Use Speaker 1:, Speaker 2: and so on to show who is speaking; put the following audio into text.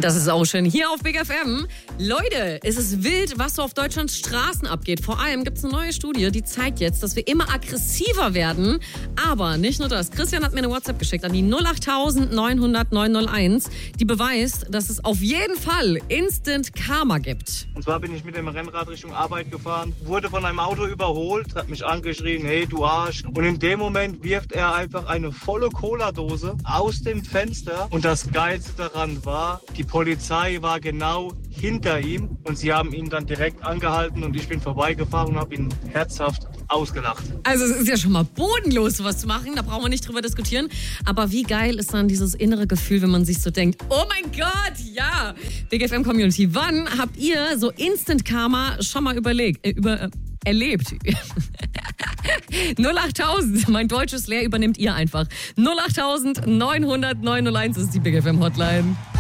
Speaker 1: Das ist auch schön. Hier auf Big FM. Leute, es ist wild, was so auf Deutschlands Straßen abgeht. Vor allem gibt es eine neue Studie, die zeigt jetzt, dass wir immer aggressiver werden. Aber nicht nur das. Christian hat mir eine WhatsApp geschickt an die 08000 900 901, die beweist, dass es auf jeden Fall Instant Karma gibt.
Speaker 2: Und zwar bin ich mit dem Rennrad Richtung Arbeit gefahren, wurde von einem Auto überholt, hat mich angeschrien, hey du Arsch. Und in dem Moment wirft er einfach eine volle Cola-Dose aus dem Fenster. Und das Geilste daran war, die Polizei war genau hinter ihm und sie haben ihn dann direkt angehalten und ich bin vorbeigefahren und habe ihn herzhaft ausgelacht.
Speaker 1: Also es ist ja schon mal bodenlos, was zu machen, da brauchen wir nicht drüber diskutieren. Aber wie geil ist dann dieses innere Gefühl, wenn man sich so denkt, oh mein Gott, ja. Big FM Community, wann habt ihr so Instant Karma schon mal erlebt? 08000, mein deutsches Lehr übernimmt ihr einfach. 08000 900 901 ist die Big FM Hotline.